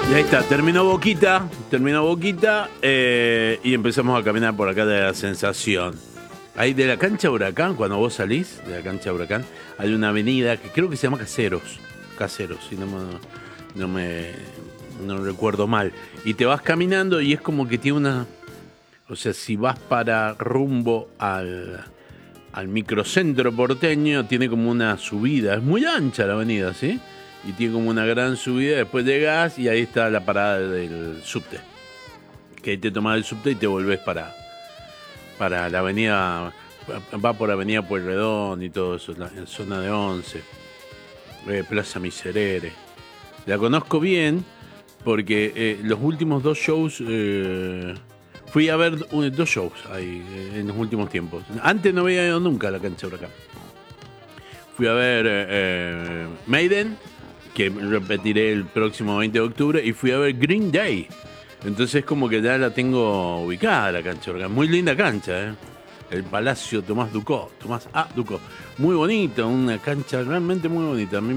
Y ahí está, terminó Boquita y empezamos a caminar por acá de la Sensación. Ahí de la cancha Huracán, cuando vos salís de la cancha Huracán, hay una avenida que creo que se llama Caseros, si no recuerdo mal. Y te vas caminando y es como que tiene una... O sea, si vas para rumbo al microcentro porteño, tiene como una subida. Es muy ancha la avenida, ¿sí? Y tiene como una gran subida. Después llegás y ahí está la parada del subte. Que ahí te tomás el subte y te volvés para la avenida. Va por avenida Pueyrredón y todo eso, en zona de Once. Plaza Miserere. La conozco bien porque los últimos dos shows... fui a ver dos shows ahí en los últimos tiempos. Antes no había ido nunca a la cancha Huracán. Fui a ver Maiden, que repetiré el próximo 20 de octubre, y fui a ver Green Day. Entonces como que ya la tengo ubicada la cancha Huracán. Muy linda cancha, ¿eh? El Palacio Tomás A. Ducó. Muy bonito, una cancha realmente muy bonita. A mí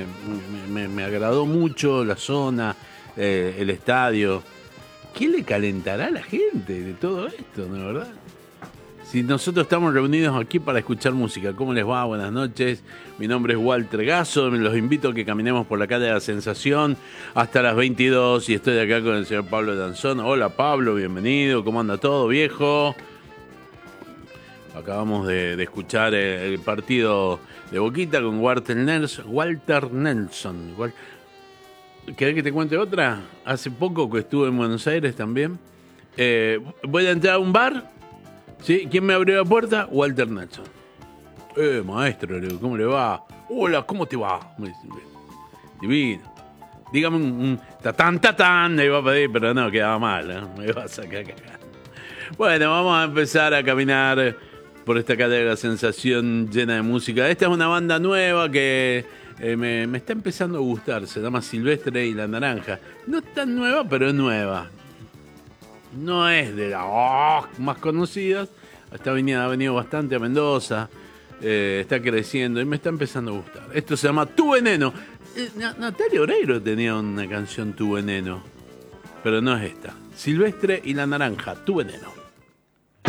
me agradó mucho la zona, el estadio. ¿Qué le calentará a la gente de todo esto, no, verdad? Si nosotros estamos reunidos aquí para escuchar música, ¿cómo les va? Buenas noches. Mi nombre es Walter Gasso. Los invito a que caminemos por la calle de la Sensación hasta las 22 y estoy acá con el señor Pablo Danzón. Hola Pablo, bienvenido. ¿Cómo anda todo, viejo? Acabamos de escuchar el partido de Boquita con Walter Nelson. ¿Querés que te cuente otra? Hace poco que estuve en Buenos Aires también. Voy a entrar a un bar. ¿Sí? ¿Quién me abrió la puerta? Walter Nelson. Maestro, ¿cómo le va? Hola, ¿cómo te va? Divino. Dígame un tatán, le iba a pedir, pero no, quedaba mal, ¿eh? Me iba a sacar acá. Bueno, vamos a empezar a caminar por esta calle de la Sensación llena de música. Esta es una banda nueva que me está empezando a gustar. Se llama Silvestre y la Naranja. No es tan nueva, pero es nueva. No es de las más conocidas. Ha venido bastante a Mendoza. Está creciendo y me está empezando a gustar. Esto se llama Tu Veneno. Natalia Oreiro tenía una canción Tu Veneno. Pero no es esta. Silvestre y la Naranja, Tu Veneno.